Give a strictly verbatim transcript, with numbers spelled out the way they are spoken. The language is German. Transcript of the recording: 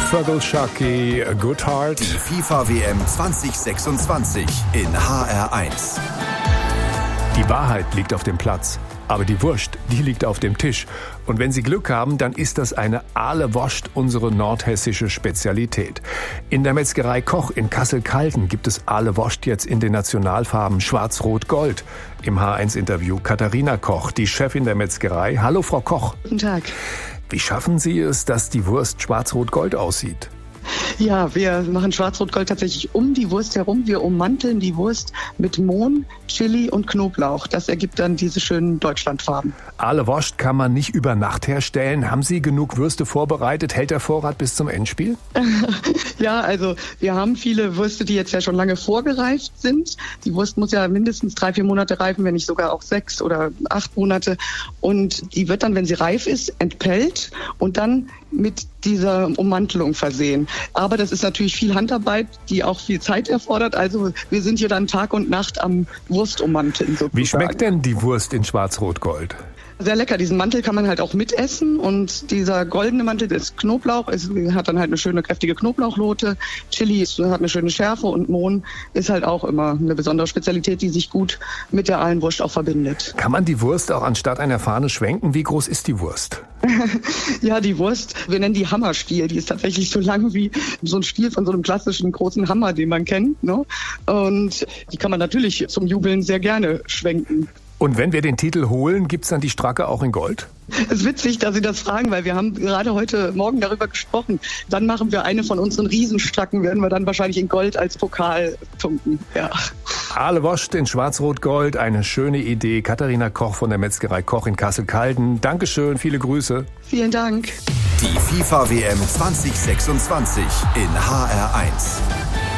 Feargal Sharkey, Good Heart. Die FIFA-W M zwanzig sechsundzwanzig in H R eins. Die Wahrheit liegt auf dem Platz, aber die Wurst, die liegt auf dem Tisch. Und wenn Sie Glück haben, dann ist das eine Aale Wurst, unsere nordhessische Spezialität. In der Metzgerei Koch in Kassel-Calden gibt es Aale Wurst jetzt in den Nationalfarben Schwarz-Rot-Gold. Im H eins Interview Katharina Koch, die Chefin der Metzgerei. Hallo, Frau Koch. Guten Tag. Wie schaffen Sie es, dass die Wurst Schwarz-Rot-Gold aussieht? Ja, wir machen Schwarz-Rot-Gold tatsächlich um die Wurst herum. Wir ummanteln die Wurst mit Mohn, Chili und Knoblauch. Das ergibt dann diese schönen Deutschlandfarben. Aale Wurst kann man nicht über Nacht herstellen. Haben Sie genug Würste vorbereitet? Hält der Vorrat bis zum Endspiel? Ja, also wir haben viele Würste, die jetzt ja schon lange vorgereift sind. Die Wurst muss ja mindestens drei, vier Monate reifen, wenn nicht sogar auch sechs oder acht Monate. Und die wird dann, wenn sie reif ist, entpellt und dann mit dieser Ummantelung versehen. Aber das ist natürlich viel Handarbeit, die auch viel Zeit erfordert. Also wir sind hier dann Tag und Nacht am Wurstummanteln sozusagen. Wie schmeckt denn die Wurst in Schwarz-Rot-Gold? Sehr lecker. Diesen Mantel kann man halt auch mitessen und dieser goldene Mantel ist Knoblauch. Es hat dann halt eine schöne kräftige Knoblauchnote. Chili ist, hat eine schöne Schärfe und Mohn ist halt auch immer eine besondere Spezialität, die sich gut mit der Aalenwurst auch verbindet. Kann man die Wurst auch anstatt einer Fahne schwenken? Wie groß ist die Wurst? Ja, die Wurst, wir nennen die Hammerstiel. Die ist tatsächlich so lang wie so ein Stiel von so einem klassischen großen Hammer, den man kennt, ne? Und die kann man natürlich zum Jubeln sehr gerne schwenken. Und wenn wir den Titel holen, gibt's dann die Stracke auch in Gold? Es ist witzig, dass Sie das fragen, weil wir haben gerade heute Morgen darüber gesprochen. Dann machen wir eine von unseren Riesenstracken, werden wir dann wahrscheinlich in Gold als Pokal tunken. Ja. Aale Wurst in Schwarz-Rot-Gold, eine schöne Idee. Katharina Koch von der Metzgerei Koch in Kassel-Calden. Dankeschön, viele Grüße. Vielen Dank. Die FIFA-W M zwanzig sechsundzwanzig in H R eins.